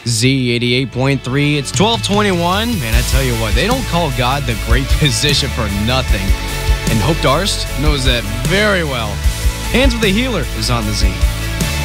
Z88.3. It's 1221. Man, I tell you what, they don't call God the great physician for nothing. And Hope Darst knows that very well. Hands with a Healer is on the Z.